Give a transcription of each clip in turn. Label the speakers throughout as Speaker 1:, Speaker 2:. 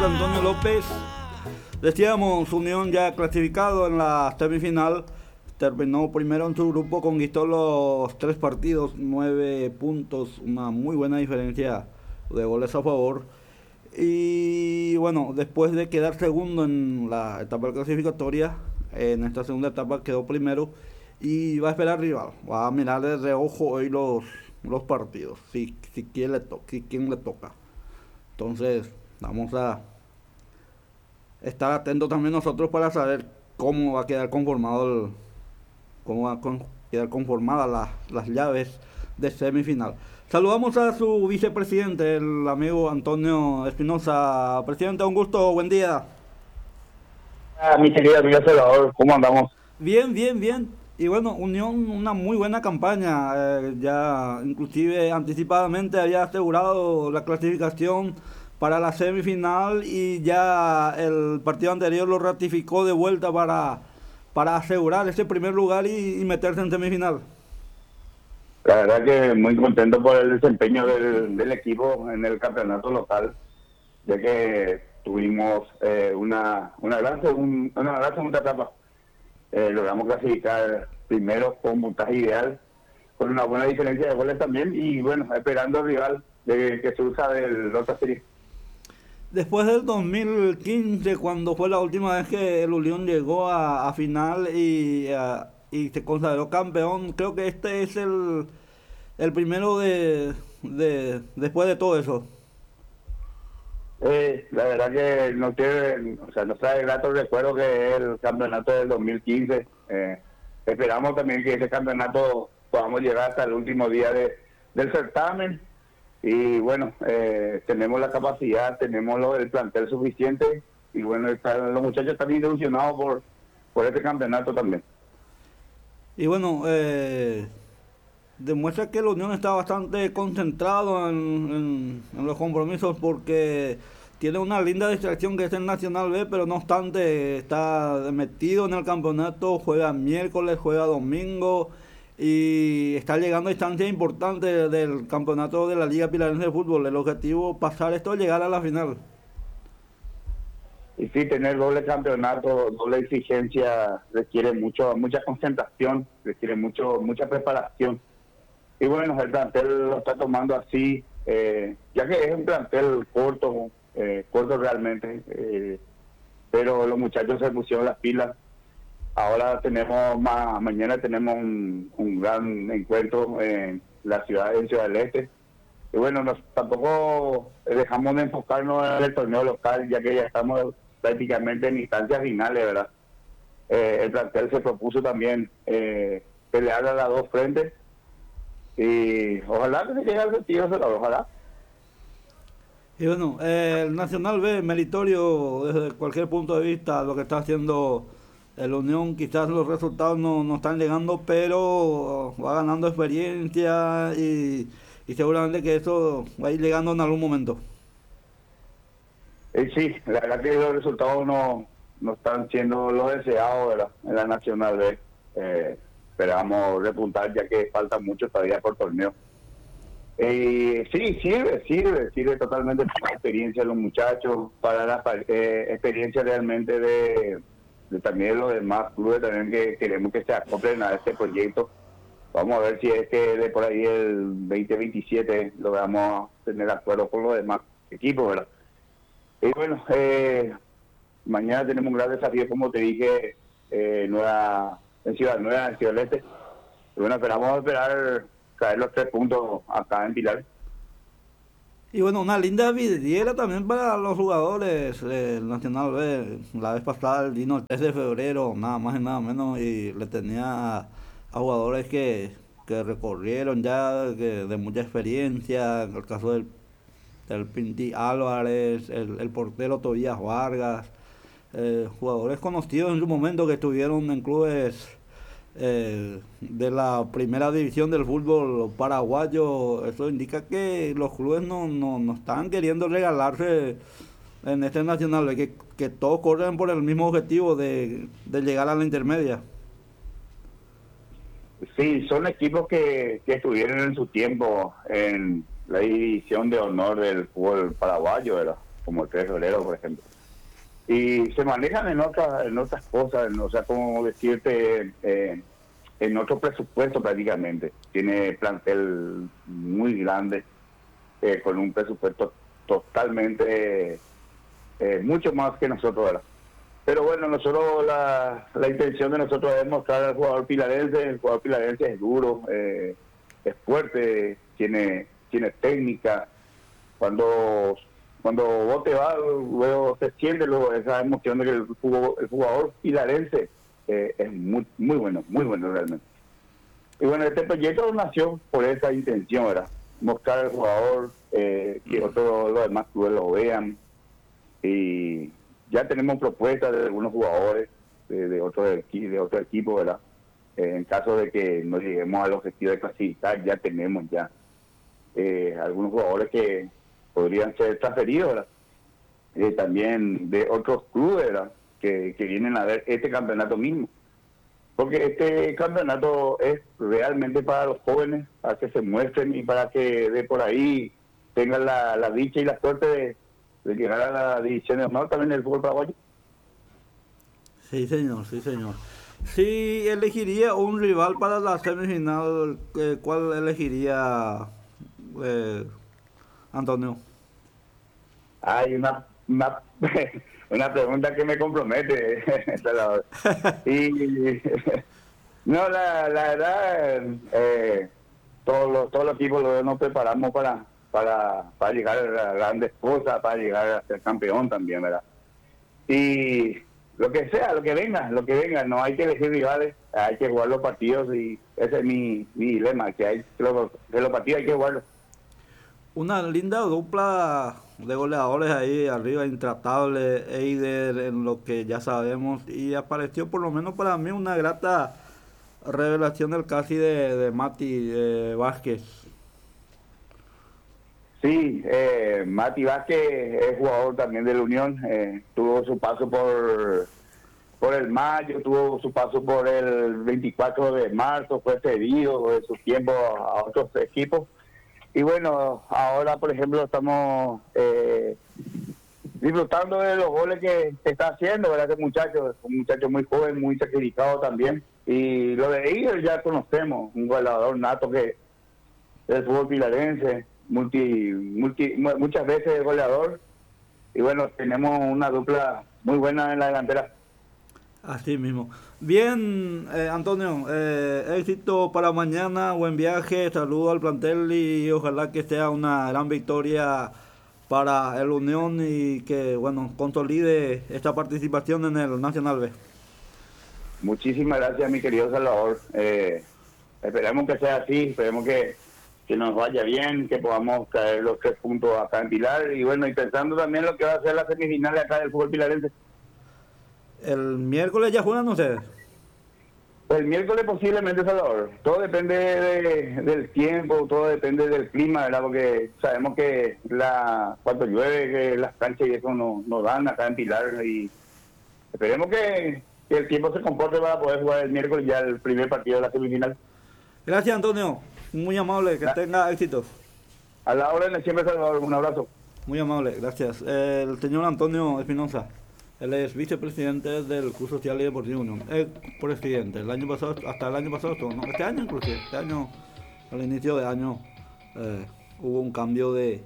Speaker 1: Antonio López. Decíamos, Unión ya clasificado en la semifinal, terminó primero en su grupo, conquistó los 3 partidos, 9 puntos, una muy buena diferencia de goles a favor. Y bueno, después de quedar segundo en la etapa clasificatoria, en esta segunda etapa quedó primero y va a esperar rival, va a mirar de reojo hoy los partidos, si quién le toca. Entonces, vamos a estar atentos también nosotros para saber cómo va a quedar conformado cómo va a quedar conformadas las llaves de semifinal. Saludamos a su vicepresidente, el amigo Antonio Espinosa. Presidente, un gusto, buen día.
Speaker 2: Mi querido amigo Salvador, ¿cómo andamos?
Speaker 1: Bien, bien, bien. Y bueno, Unión, una muy buena campaña. Ya inclusive anticipadamente había asegurado la clasificación para la semifinal y ya el partido anterior lo ratificó de vuelta para asegurar ese primer lugar y meterse en semifinal.
Speaker 2: La verdad que muy contento por el desempeño del equipo en el campeonato local, ya que tuvimos una gran segunda etapa. Logramos clasificar primero con puntaje ideal, con una buena diferencia de goles también, y bueno, esperando al rival que surja del otra serie.
Speaker 1: Después del 2015, cuando fue la última vez que el Unión llegó a final y se consagró campeón, creo que este es el primero después de todo eso.
Speaker 2: La verdad que nos trae grato recuerdo que es el campeonato del 2015. Esperamos también que ese campeonato podamos llegar hasta el último día del certamen. Y bueno, tenemos la capacidad, tenemos el plantel suficiente. Y bueno, los muchachos están ilusionados por este campeonato también.
Speaker 1: Y bueno, demuestra que la Unión está bastante concentrado en los compromisos porque tiene una linda distracción que es el Nacional B, pero no obstante está metido en el campeonato, juega miércoles, juega domingo y está llegando a instancias importantes del campeonato de la Liga Pilarense de Fútbol. El objetivo pasar esto es llegar a la final.
Speaker 2: Y sí, tener doble campeonato, doble exigencia requiere mucha concentración, requiere mucha preparación. Y bueno, el plantel lo está tomando así, ya que es un plantel corto realmente, pero los muchachos se pusieron las pilas. Ahora mañana tenemos un gran encuentro en Ciudad del Este. Y bueno, tampoco dejamos de enfocarnos en el torneo local, ya que ya estamos prácticamente en instancias finales, ¿verdad? El plantel se propuso también pelear a las dos frentes. Y ojalá que se llegue al objetivo, ojalá.
Speaker 1: Y bueno, el Nacional B, meritorio desde cualquier punto de vista, lo que está haciendo el Unión. Quizás los resultados no están llegando, pero va ganando experiencia y seguramente que eso va a ir llegando en algún momento.
Speaker 2: Sí, la verdad que los resultados no están siendo los deseados, ¿verdad? En la Nacional B. Esperamos repuntar ya que falta mucho todavía por torneo. Sí, sirve totalmente para la experiencia de los muchachos, para la experiencia realmente de también los demás clubes también que queremos que se acoplen a este proyecto. Vamos a ver si es que de por ahí el 2027 logramos tener acuerdo con los demás equipos, ¿verdad? Y bueno, mañana tenemos un gran desafío, como te dije, en Ciudad Nueva, en Ciudad del Este. Y bueno, esperar caer los 3 puntos acá en Pilar.
Speaker 1: Y bueno, una linda vidriera también para los jugadores. El Nacional B, la vez pasada vino el 3 de febrero, nada más y nada menos, y le tenía a jugadores que recorrieron ya, de mucha experiencia. En el caso del Pinti Álvarez, el portero Tobías Vargas, jugadores conocidos en su momento que estuvieron en clubes de la primera división del fútbol paraguayo. Eso indica que los clubes no están queriendo regalarse en este Nacional, que todos corren por el mismo objetivo de llegar a la intermedia.
Speaker 2: Sí, son equipos que estuvieron en su tiempo en la división de honor del fútbol paraguayo, ¿verdad? como el 3 de febrero, por ejemplo. Y se manejan en otras cosas, o sea, como decirte, en otro presupuesto prácticamente. Tiene plantel muy grande, con un presupuesto totalmente, mucho más que nosotros, ¿verdad? Pero bueno, nosotros la intención de nosotros es mostrar al jugador pilarense. El jugador pilarense es duro, es fuerte, tiene técnica. Cuando vos te vas, luego se siente luego esa emoción de que el jugador pilarense es muy bueno realmente. Y bueno, este proyecto nació por esa intención, ¿verdad? Mostrar al jugador, que otros los demás clubes lo vean. Y ya tenemos propuestas de algunos jugadores de otro equipo, ¿verdad? En caso de que no lleguemos al objetivo de clasificar, ya tenemos algunos jugadores que podrían ser transferidos, ¿verdad? También de otros clubes, ¿verdad? Que vienen a ver este campeonato mismo. Porque este campeonato es realmente para los jóvenes, para que se muestren y para que de por ahí tengan la dicha y la suerte de llegar a la división de honor también del fútbol paraguayo.
Speaker 1: Sí, señor, sí, señor. Si elegiría un rival para la semifinal, ¿cuál elegiría, Antonio?
Speaker 2: Hay una pregunta que me compromete. Y no, la verdad, todos los equipos nos preparamos para llegar a las grandes cosas, para llegar a ser campeón también, ¿verdad? Y lo que sea, lo que venga, no hay que elegir rivales, hay que jugar los partidos, y ese es mi dilema, que los partidos hay que jugarlos.
Speaker 1: Una linda dupla de goleadores ahí arriba, intratable, Eider en lo que ya sabemos, y apareció por lo menos para mí una grata revelación del casi de Mati Vázquez.
Speaker 2: Sí, Mati Vázquez es jugador también de la Unión, tuvo su paso por el Mayo, tuvo su paso por el 24 de marzo, fue cedido de su tiempo a otros equipos. Y bueno, ahora por ejemplo estamos disfrutando de los goles que está haciendo, ¿verdad? Este muchacho es un muchacho muy joven, muy sacrificado también. Y lo de Eider ya conocemos, un goleador nato que del fútbol pilarense, muchas veces goleador. Y bueno, tenemos una dupla muy buena en la delantera.
Speaker 1: Así mismo. Bien, Antonio, éxito para mañana, buen viaje, saludo al plantel y ojalá que sea una gran victoria para el Unión y que, bueno, consolide esta participación en el Nacional B.
Speaker 2: Muchísimas gracias, mi querido Salvador. Esperemos que sea así, esperemos que nos vaya bien, que podamos caer los 3 puntos acá en Pilar, y bueno, y pensando también lo que va a ser la semifinal acá del fútbol pilarense.
Speaker 1: El miércoles ya juegan ustedes.
Speaker 2: El miércoles posiblemente, Salvador. Todo depende del tiempo, todo depende del clima, ¿verdad? Porque sabemos que cuando llueve, que las canchas y eso no dan acá en Pilar, y esperemos que el tiempo se comporte para poder jugar el miércoles ya el primer partido de la semifinal.
Speaker 1: Gracias, Antonio. Muy amable, que tenga éxito.
Speaker 2: A la orden, siempre, Salvador. Un abrazo.
Speaker 1: Muy amable, gracias. El señor Antonio Espinosa. Él es vicepresidente del Club Social y Deportivo Unión. Presidente. El año pasado, hasta el año pasado, no, este año inclusive, al inicio de año, hubo un cambio de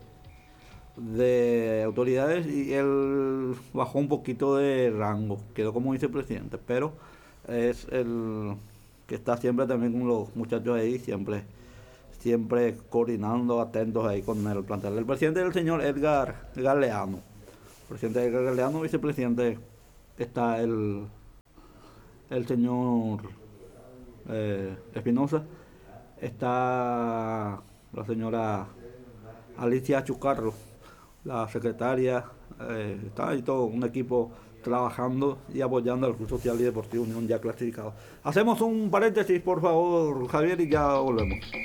Speaker 1: autoridades y él bajó un poquito de rango, quedó como vicepresidente, pero es el que está siempre también con los muchachos ahí, siempre coordinando, atentos ahí con el plantel. El presidente es el señor Edgar Galeano. Presidente Edgar Galeano, vicepresidente está el señor Espinosa, está la señora Alicia Chucarro, la secretaria, está ahí todo un equipo trabajando y apoyando al Club Social y Deportivo Unión ya clasificado. Hacemos un paréntesis, por favor, Javier, y ya volvemos.